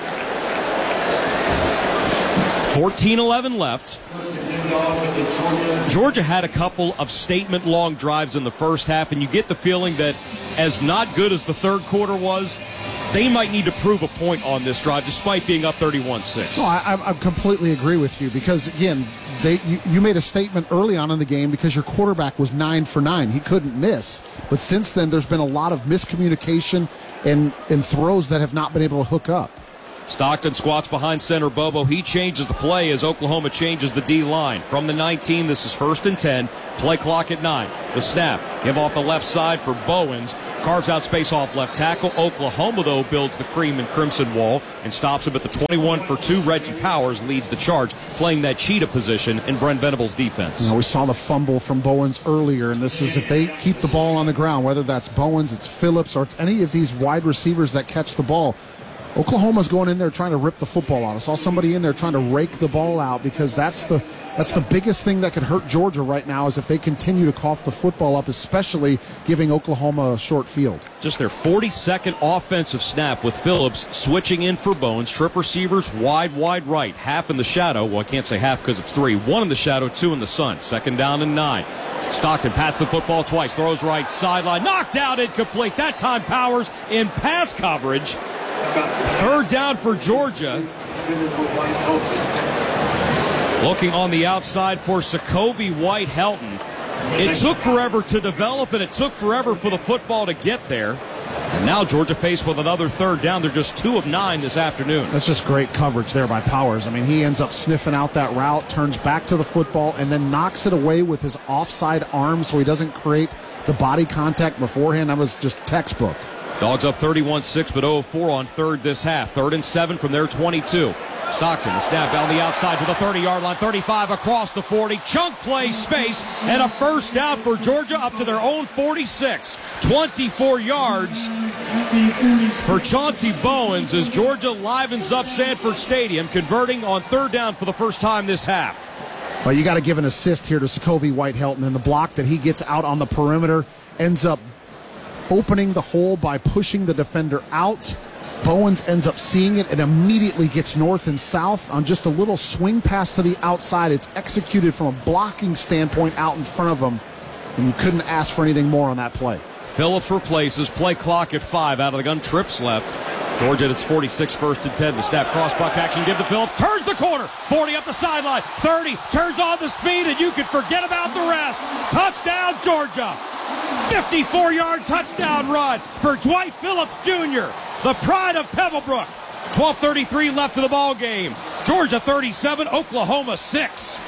fourteen eleven left. Georgia had a couple of statement long drives in the first half, and you get the feeling that as not good as the third quarter was, they might need to prove a point on this drive despite being up thirty-one six. No, I, I completely agree with you because, again, they you, you made a statement early on in the game because your quarterback was nine for nine. He couldn't miss. But since then, there's been a lot of miscommunication and, and throws that have not been able to hook up. Stockton squats behind center Bobo. He changes the play as Oklahoma changes the D-line. From the nineteen, this is first and ten. Play clock at nine. The snap. Give off the left side for Bowens. Carves out space off left tackle. Oklahoma, though, builds the cream and crimson wall and stops him at the twenty-one for two. Reggie Powers leads the charge, playing that cheetah position in Brent Venables' defense. You know, we saw the fumble from Bowens earlier, and this is if they keep the ball on the ground, whether that's Bowens, it's Phillips, or it's any of these wide receivers that catch the ball, Oklahoma's going in there trying to rip the football out. I saw somebody in there trying to rake the ball out because that's the that's the biggest thing that could hurt Georgia right now is if they continue to cough the football up, especially giving Oklahoma a short field. Just their forty-second offensive snap with Phillips switching in for Bowens. Trip receivers wide, wide right. Half in the shadow. Well, I can't say half because it's three. One in the shadow, two in the sun. Second down and nine. Stockton pats the football twice. Throws right sideline. Knocked out, incomplete. That time Powers in pass coverage. Third down for Georgia. Looking on the outside for Jacoby White Helton. It took forever to develop, and it took forever for the football to get there. And now Georgia faced with another third down. They're just two of nine this afternoon. That's just great coverage there by Powers. I mean, he ends up sniffing out that route, turns back to the football, and then knocks it away with his offside arm so he doesn't create the body contact beforehand. That was just textbook. Dogs up thirty-one six, but oh four on third this half. Third and seven from their twenty-two. Stockton, the snap down the outside to the thirty-yard line. thirty-five across the forty. Chunk play space and a first down for Georgia up to their own forty-six. twenty-four yards for Chauncey Bowens as Georgia livens up Sanford Stadium, converting on third down for the first time this half. Well, you got to give an assist here to Jacoby White Helton, and the block that he gets out on the perimeter ends up opening the hole by pushing the defender out. Bowens ends up seeing it and immediately gets north and south on just a little swing pass to the outside. It's executed from a blocking standpoint out in front of him, and you couldn't ask for anything more on that play. Phillips replaces. Play clock at five. Out of the gun. Trips left. Georgia at its forty-six, first and ten. The snap, cross-buck action. Give to Phillips. Turns the corner. forty up the sideline. thirty. Turns on the speed, and you can forget about the rest. Touchdown, Georgia. fifty-four-yard touchdown run for Dwight Phillips Junior, the pride of Pebblebrook. twelve thirty-three left of the ball game. Georgia thirty-seven, Oklahoma six.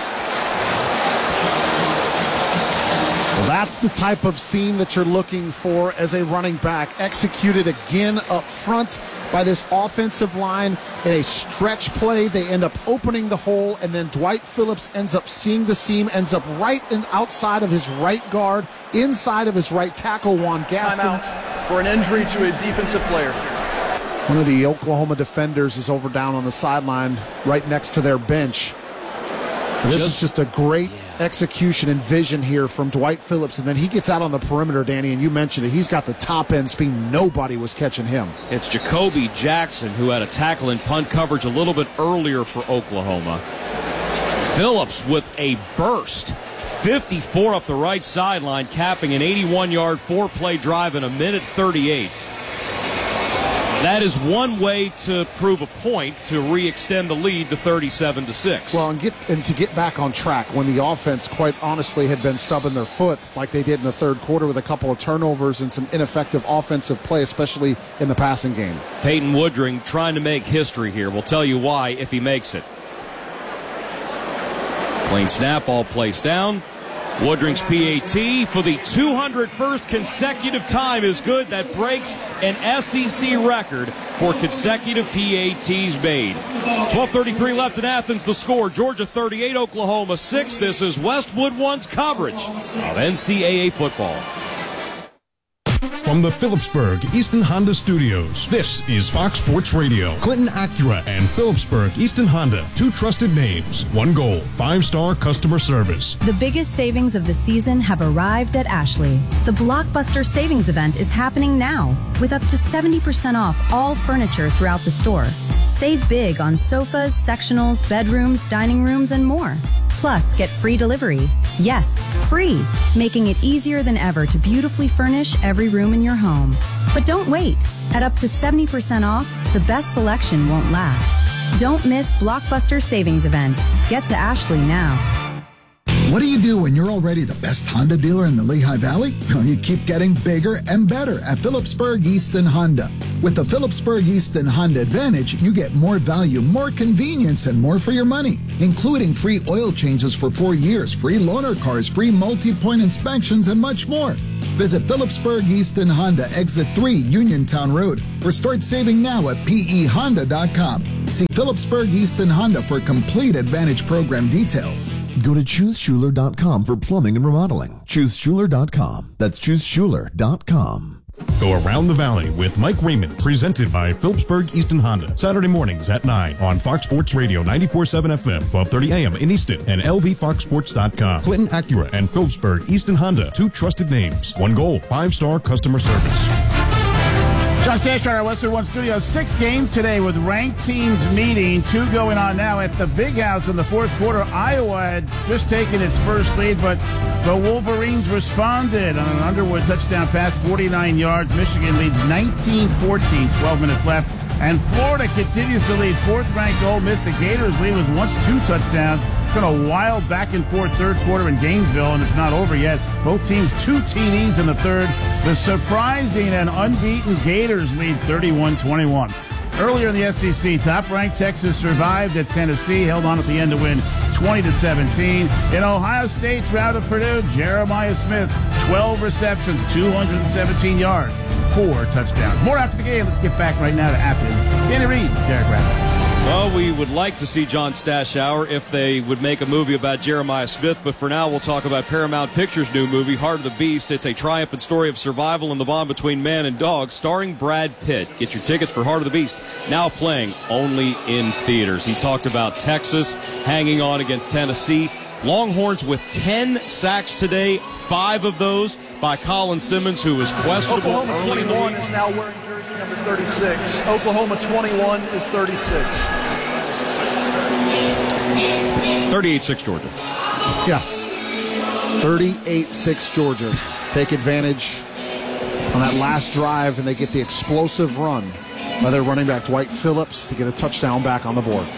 Well, that's the type of scene that you're looking for as a running back. Executed again up front by this offensive line in a stretch play. They end up opening the hole, and then Dwight Phillips ends up seeing the seam, ends up right in, outside of his right guard, inside of his right tackle, Juan Gaston. Timeout for an injury to a defensive player. One of the Oklahoma defenders is over down on the sideline right next to their bench. This just, is just a great yeah. execution and vision here from Dwight Phillips, and then he gets out on the perimeter, Danny, and you mentioned it. He's got the top end speed. Nobody was catching him. It's Jacoby Jackson who had a tackle and punt coverage a little bit earlier for Oklahoma. Phillips with a burst. fifty-four up the right sideline, capping an eighty-one-yard four-play drive in a minute thirty-eight. That is one way to prove a point to re-extend the lead to thirty-seven to six. Well, and get and to get back on track when the offense, quite honestly, had been stubbing their foot like they did in the third quarter with a couple of turnovers and some ineffective offensive play, especially in the passing game. Peyton Woodring trying to make history here. We'll tell you why if he makes it. Clean snap, all placed down. Woodring's P A T for the two hundred first consecutive time is good. That breaks an S E C record for consecutive P A Ts made. twelve thirty-three left in Athens. The score, Georgia thirty-eight, Oklahoma six. This is Westwood One's coverage of N C double A football. From From the Phillipsburg Easton Honda Studios, this is Fox Sports Radio. Clinton Acura and Phillipsburg Easton Honda, two trusted names, one goal, five-star customer service. The biggest savings of the season have arrived at Ashley. The Blockbuster Savings Event is happening now, with up to seventy percent off all furniture throughout the store. Save big on sofas, sectionals, bedrooms, dining rooms, and more. Plus, get free delivery. Yes, free, making it easier than ever to beautifully furnish every room in your home. But don't wait. At up to seventy percent off, the best selection won't last. Don't miss Blockbuster Savings Event. Get to Ashley now. What do you do when you're already the best Honda dealer in the Lehigh Valley? Well, you keep getting bigger and better at Phillipsburg Easton Honda. With the Phillipsburg Easton Honda Advantage, you get more value, more convenience, and more for your money, including free oil changes for four years, free loaner cars, free multi-point inspections, and much more. Visit Phillipsburg Easton Honda, Exit three, Uniontown Road, or start saving now at P E Honda dot com. See Phillipsburg Easton Honda for complete Advantage program details. Go to choose schuler dot com for plumbing and remodeling. choose schuler dot com. That's choose schuler dot com. Go around the valley with Mike Raymond, presented by Phillipsburg Easton Honda. Saturday mornings at nine on Fox Sports Radio ninety-four point seven F M, twelve thirty A M in Easton, and L V fox sports dot com. Clinton Acura and Phillipsburg Easton Honda, two trusted names, one goal, five-star customer service. John Stash, our Westwood One Studio. Six games today with ranked teams meeting. Two going on now at the Big House in the fourth quarter. Iowa had just taken its first lead, but the Wolverines responded on an Underwood touchdown pass, forty-nine yards. Michigan leads nineteen fourteen, twelve minutes left. And Florida continues to lead. Fourth-ranked Ole Miss. The Gators' lead was once two touchdowns. It's been a wild back-and-forth third quarter in Gainesville, and it's not over yet. Both teams two T Ds in the third. The surprising and unbeaten Gators lead thirty-one twenty-one. Earlier in the S E C, top-ranked Texas survived at Tennessee, held on at the end to win twenty to seventeen. In Ohio State's rout of Purdue, Jeremiah Smith, twelve receptions, two hundred seventeen yards, four touchdowns. More after the game. Let's get back right now to Athens. Danny Reed, Derek Rapp. Well, we would like to see John Stashower if they would make a movie about Jeremiah Smith, but for now we'll talk about Paramount Pictures' new movie, Heart of the Beast. It's a triumphant story of survival and the bond between man and dog, starring Brad Pitt. Get your tickets for Heart of the Beast, now playing only in theaters. He talked about Texas hanging on against Tennessee. Longhorns with ten sacks today, five of those by Colin Simmons, who was questionable Oklahoma early in the twenty-one week. is now wearing jersey number thirty-six. Oklahoma twenty-one is thirty-six. thirty-eight six Georgia. Yes. thirty-eight six Georgia. Take advantage on that last drive, and they get the explosive run by their running back, Dwight Phillips, to get a touchdown back on the board.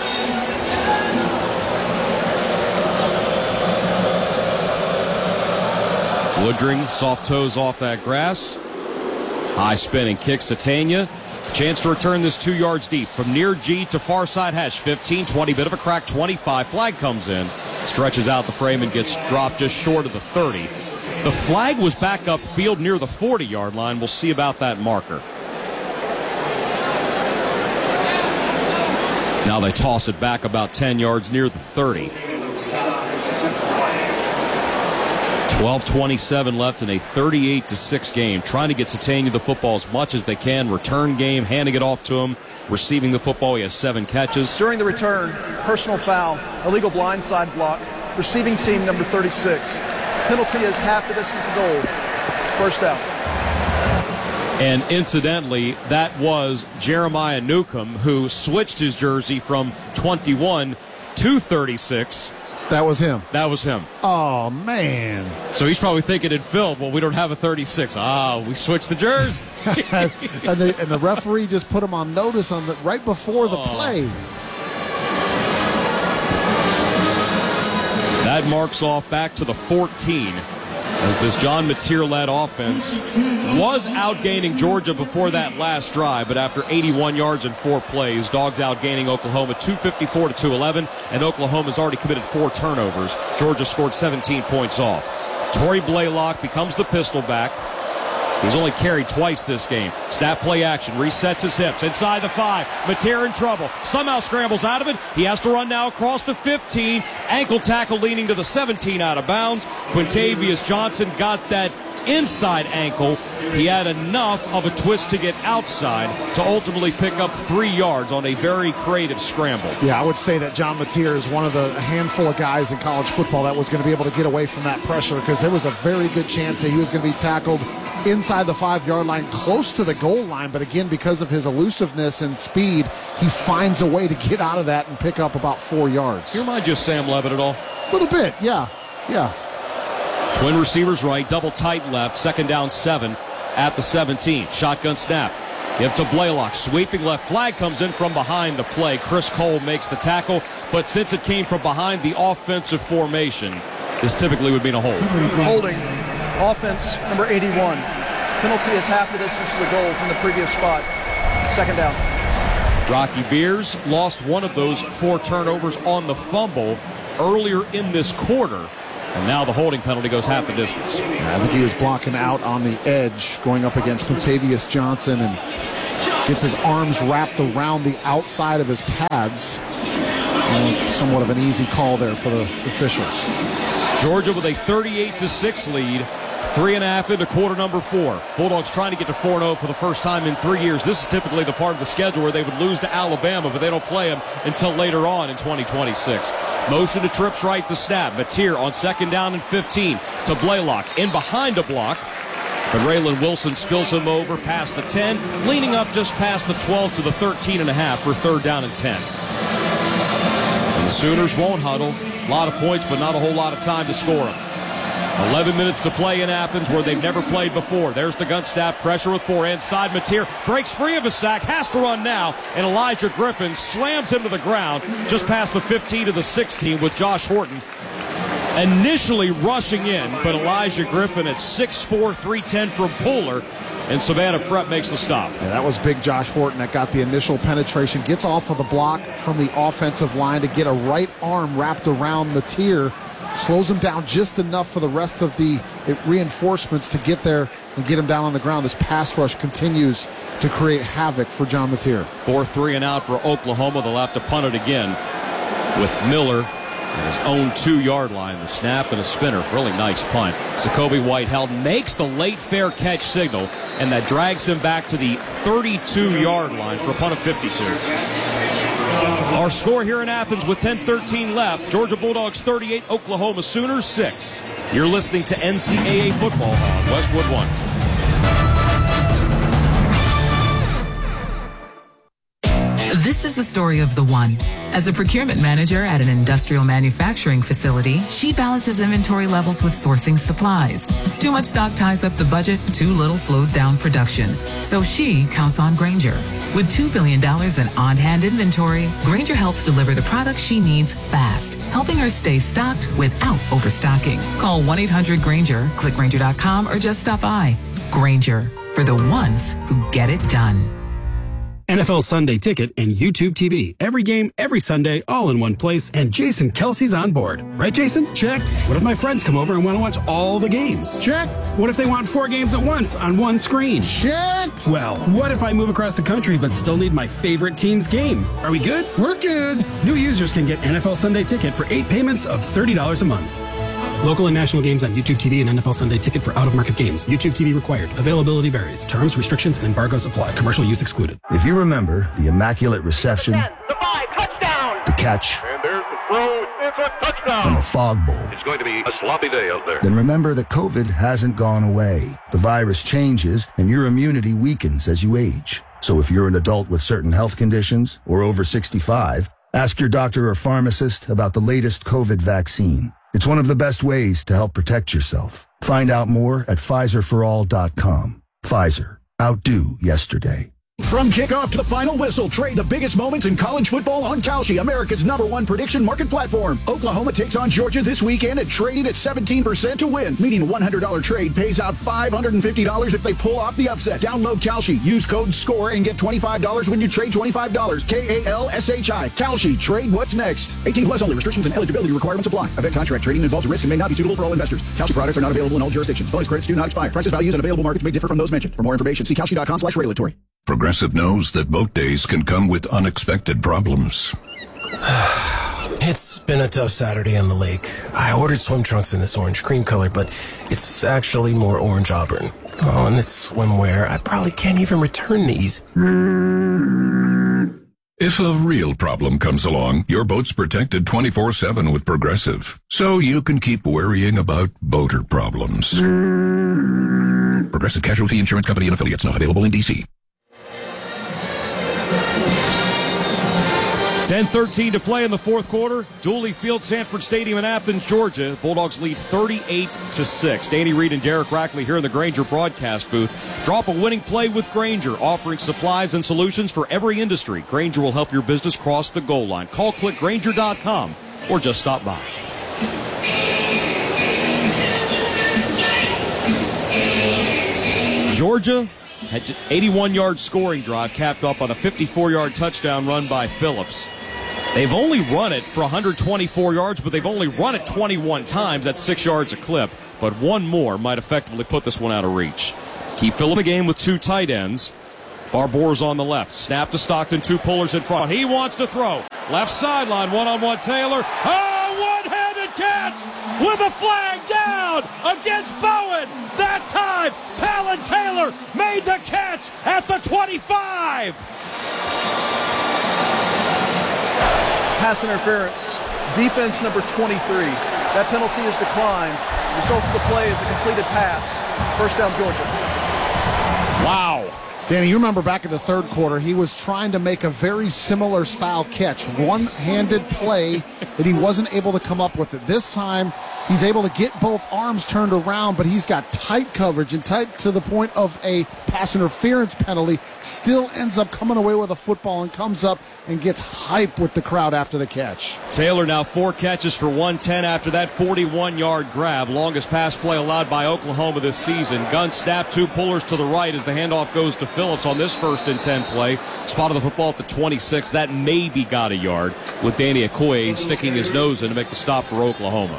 Woodring, soft toes off that grass. High spinning kick, Satania. Chance to return this two yards deep from near G to far side hash. fifteen, twenty, bit of a crack, twenty-five. Flag comes in, stretches out the frame and gets dropped just short of the thirty. The flag was back upfield near the forty-yard line. We'll see about that marker. Now they toss it back about ten yards near the thirty. twelve twenty-seven left in a thirty-eight to six game. Trying to get Satania the football as much as they can. Return game, handing it off to him. Receiving the football, he has seven catches. During the return, personal foul, illegal blindside block, receiving team number thirty-six. Penalty is half the distance to goal. First down. And incidentally, that was Jeremiah Newcomb, who switched his jersey from twenty-one to thirty-six. That was him. That was him. Oh, man. So he's probably thinking in film, well, we don't have a thirty-six. Ah, we switched the jersey. and, the, and the referee just put him on notice on the right before the oh. play. That marks off back to the fourteen. As this John Mateer-led offense was outgaining Georgia before that last drive, but after eighty-one yards and four plays, Dogs outgaining Oklahoma two fifty-four to two eleven, and Oklahoma's already committed four turnovers. Georgia scored seventeen points off. Torrey Blaylock becomes the pistol back. He's only carried twice this game. Snap play action, resets his hips, inside the five. Mateer in trouble, somehow scrambles out of it. He has to run now across the fifteen. Ankle tackle leaning to the seventeen out of bounds. Quintavious Johnson got that inside ankle. He had enough of a twist to get outside to ultimately pick up three yards on a very creative scramble. Yeah, I would say that John Mateer is one of the handful of guys in college football that was going to be able to get away from that pressure, because there was a very good chance that he was going to be tackled inside the five-yard line, close to the goal line. But again, because of his elusiveness and speed, he finds a way to get out of that and pick up about four yards. You remind you of Sam Levitt at all? A little bit, yeah, yeah. Twin receivers right, double tight left, second down seven at the seventeen. Shotgun snap. Give to Blaylock. Sweeping left. Flag comes in from behind the play. Chris Cole makes the tackle, but since it came from behind the offensive formation, this typically would mean a hold. Holding. Offense number eighty-one. Penalty is half the distance to the goal from the previous spot. Second down. Rocky Beers lost one of those four turnovers on the fumble earlier in this quarter. And now the holding penalty goes half the distance. Yeah, I think he was blocking out on the edge going up against Contavious Johnson and gets his arms wrapped around the outside of his pads. And somewhat of an easy call there for the officials. Georgia with a thirty-eight to six lead. Three and a half into quarter number four. Bulldogs trying to get to four and oh for the first time in three years. This is typically the part of the schedule where they would lose to Alabama, but they don't play them until later on in twenty twenty-six. Motion to trips right, the snap. Mateer on second down and fifteen to Blaylock. In behind a block. But Raylan Wilson spills him over past the ten, leaning up just past the twelve to the thirteen and a half for third down and ten. And the Sooners won't huddle. A lot of points, but not a whole lot of time to score them. eleven minutes to play in Athens where they've never played before. There's the gun snap, pressure with four inside. Mateer breaks free of a sack, has to run now, and Elijah Griffin slams him to the ground just past the fifteen to the sixteen with Josh Horton initially rushing in, but Elijah Griffin at six four, three ten from Pooler, and Savannah Prep makes the stop. Yeah, that was big Josh Horton that got the initial penetration, gets off of the block from the offensive line to get a right arm wrapped around Mateer. Slows him down just enough for the rest of the reinforcements to get there and get him down on the ground. This pass rush continues to create havoc for John Mateer. four three and out for Oklahoma. They'll have to punt it again with Miller at his own two-yard line. The snap and a spinner. Really nice punt. Jacoby Whiteheld makes the late fair catch signal, and that drags him back to the thirty-two-yard line for a punt of fifty-two. Our score here in Athens with ten thirteen left. Georgia Bulldogs thirty-eight, Oklahoma Sooners six. You're listening to N C double A football on Westwood One. This is the story of the one. As a procurement manager at an industrial manufacturing facility, she balances inventory levels with sourcing supplies. Too much stock ties up the budget, too little slows down production. So she counts on Grainger. With two billion dollars in on-hand inventory, Grainger helps deliver the products she needs fast, helping her stay stocked without overstocking. Call one eight hundred Grainger, click Grainger dot com, or just stop by. Grainger, for the ones who get it done. N F L Sunday Ticket and YouTube T V. Every game, every Sunday, all in one place, and Jason Kelsey's on board. Right, Jason? Check. What if my friends come over and want to watch all the games? Check. What if they want four games at once on one screen? Check. Well, what if I move across the country but still need my favorite team's game? Are we good? We're good. New users can get N F L Sunday Ticket for eight payments of thirty dollars a month. Local and national games on YouTube T V and N F L Sunday Ticket for out-of-market games. YouTube T V required. Availability varies. Terms, restrictions, and embargoes apply. Commercial use excluded. If you remember the immaculate reception, ten, the five, touchdown. the catch, And there's the throw. It's a touchdown. and the fog bowl, It's going to be a sloppy day out there. then remember that COVID hasn't gone away. The virus changes, and your immunity weakens as you age. So if you're an adult with certain health conditions or over sixty-five, ask your doctor or pharmacist about the latest COVID vaccine. It's one of the best ways to help protect yourself. Find out more at Pfizer for all dot com. Pfizer. Outdo yesterday. From kickoff to the final whistle, trade the biggest moments in college football on Kalshi, America's number one prediction market platform. Oklahoma takes on Georgia this weekend at trading at seventeen percent to win, meaning a one hundred dollars trade pays out five hundred fifty dollars if they pull off the upset. Download Kalshi, use code SCORE, and get twenty-five dollars when you trade twenty-five dollars. K A L S H I. Kalshi. Trade what's next. eighteen plus only. Restrictions and eligibility requirements apply. Event contract trading involves risk and may not be suitable for all investors. Kalshi products are not available in all jurisdictions. Bonus credits do not expire. Prices, values, and available markets may differ from those mentioned. For more information, see Kalshi dot com slash regulatory. Progressive knows that boat days can come with unexpected problems. It's been a tough Saturday on the lake. I ordered swim trunks in this orange cream color, but it's actually more orange auburn. Oh, and it's swimwear. I probably can't even return these. If a real problem comes along, your boat's protected twenty-four seven with Progressive, so you can keep worrying about boater problems. Progressive Casualty Insurance Company and Affiliates, not available in D C. ten thirteen to play in the fourth quarter. Dooley Field, Sanford Stadium in Athens, Georgia. Bulldogs lead thirty-eight to six. Danny Reed and Derek Rackley here in the Grainger broadcast booth. Drop a winning play with Grainger, offering supplies and solutions for every industry. Grainger will help your business cross the goal line. Call click grainger dot com or just stop by. Georgia had an eighty-one-yard scoring drive capped off on a fifty-four-yard touchdown run by Phillips. They've only run it for one hundred twenty-four yards, but they've only run it twenty-one times. That's six yards a clip. But one more might effectively put this one out of reach. Keep Phillips in the game with two tight ends. Barbour's on the left. Snap to Stockton, two pullers in front. He wants to throw. Left sideline, one-on-one Taylor. Oh, one-handed catch with a flag down against Bowen. That time, Talon Taylor made the catch at the twenty-five. Pass interference. Defense number twenty-three. That penalty is declined. Result of the play is a completed pass. First down, Georgia. Wow. Danny, you remember back in the third quarter, he was trying to make a very similar style catch. One-handed play that he wasn't able to come up with it. This time, he's able to get both arms turned around, but he's got tight coverage and tight to the point of a pass interference penalty. Still ends up coming away with a football and comes up and gets hype with the crowd after the catch. Taylor now four catches for one ten after that forty-one-yard grab. Longest pass play allowed by Oklahoma this season. Gun snap, two pullers to the right as the handoff goes to Phillips on this first and ten play. Spotted the football at the twenty-six. That maybe got a yard with Danny Okoye sticking his nose in to make the stop for Oklahoma.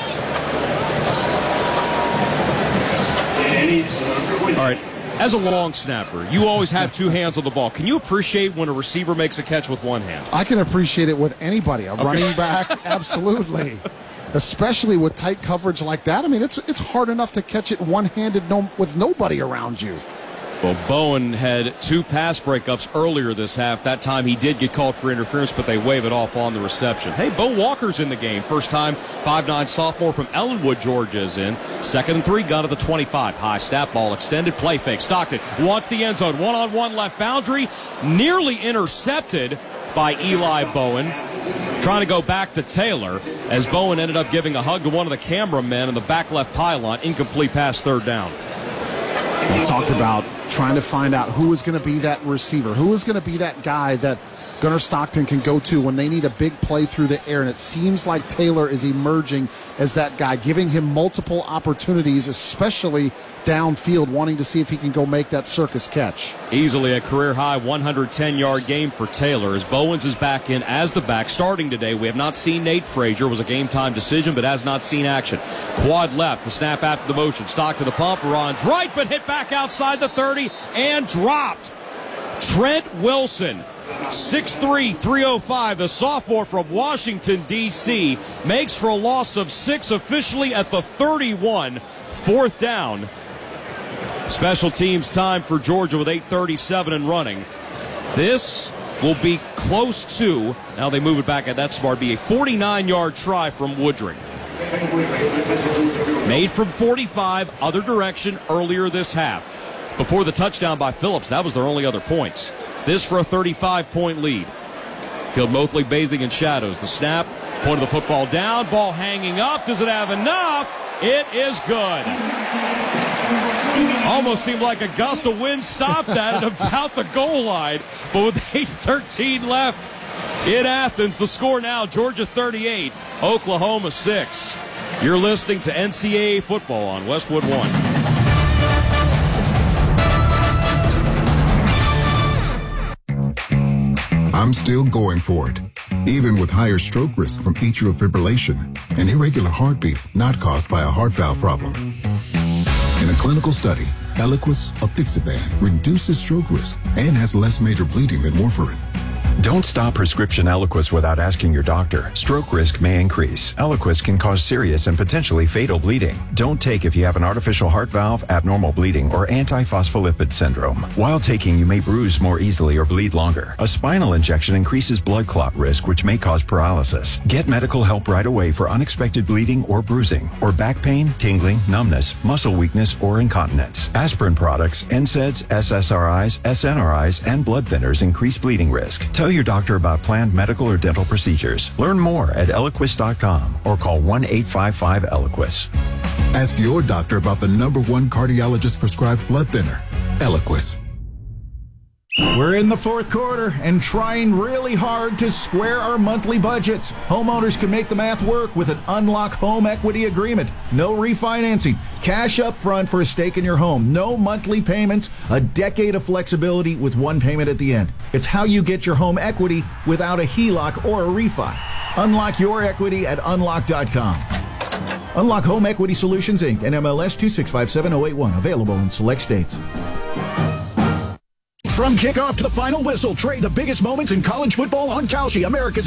All right. As a long snapper, you always have two hands on the ball. Can you appreciate when a receiver makes a catch with one hand? I can appreciate it with anybody. A okay. running back, absolutely. Especially with tight coverage like that. I mean, it's it's hard enough to catch it one-handed no, with nobody around you. Well, Bowen had two pass breakups earlier this half. That time he did get called for interference, but they wave it off on the reception. Hey, Bo Walker's in the game. First time, five nine sophomore from Ellenwood, Georgia is in. Second and three, gun to the twenty-five. High snap, ball extended, play fake. Stockton wants the end zone. One-on-one left boundary. Nearly intercepted by Eli Bowen. Trying to go back to Taylor as Bowen ended up giving a hug to one of the cameramen in the back left pylon. Incomplete pass, third down. We talked about trying to find out who is going to be that receiver, who is going to be that guy that Gunnar Stockton can go to when they need a big play through the air. And it seems like Taylor is emerging as that guy, giving him multiple opportunities, especially downfield, wanting to see if he can go make that circus catch. Easily a career-high one hundred ten-yard game for Taylor as Bowens is back in as the back. Starting today, we have not seen Nate Frazier. It was a game-time decision, but has not seen action. Quad left, the snap after the motion. Stock to the pump, runs right, but hit back outside the thirty and dropped. Trent Wilson, six three, three oh five, the sophomore from Washington, D C, makes for a loss of six officially at the thirty-one. Fourth down. Special teams time for Georgia with eight thirty-seven and running. This will be close to, now they move it back at that smart, be a forty-nine-yard try from Woodring. Made from forty-five, other direction earlier this half. Before the touchdown by Phillips, that was their only other points. This for a thirty-five point lead. Field mostly bathing in shadows. The snap, point of the football down, ball hanging up. Does it have enough? It is good. Almost seemed like a gust of wind stopped that at about the goal line. But with eight thirteen left in Athens, the score now, Georgia thirty-eight, Oklahoma six. You're listening to N C double A football on Westwood One. I'm still going for it, even with higher stroke risk from atrial fibrillation, an irregular heartbeat not caused by a heart valve problem. In a clinical study, Eliquis apixaban reduces stroke risk and has less major bleeding than warfarin. Don't stop prescription Eliquis without asking your doctor. Stroke risk may increase. Eliquis can cause serious and potentially fatal bleeding. Don't take if you have an artificial heart valve, abnormal bleeding, or antiphospholipid syndrome. While taking, you may bruise more easily or bleed longer. A spinal injection increases blood clot risk, which may cause paralysis. Get medical help right away for unexpected bleeding or bruising, or back pain, tingling, numbness, muscle weakness, or incontinence. Aspirin products, N SAIDs, S S R Is, S N R Is, and blood thinners increase bleeding risk. Tell your doctor about planned medical or dental procedures. Learn more at Eliquis dot com or call one eight five five Eliquis. Ask your doctor about the number one cardiologist prescribed blood thinner, Eliquis. We're in the fourth quarter and trying really hard to square our monthly budgets. Homeowners can make the math work with an Unlock Home Equity Agreement. No refinancing. Cash up front for a stake in your home. No monthly payments. A decade of flexibility with one payment at the end. It's how you get your home equity without a H E L O C or a refi. Unlock your equity at unlock dot com. Unlock Home Equity Solutions, Incorporated, N M L S two six five seven zero eight one. Available in select states. From kickoff to the final whistle, trade the biggest moments in college football on Kalshi, America's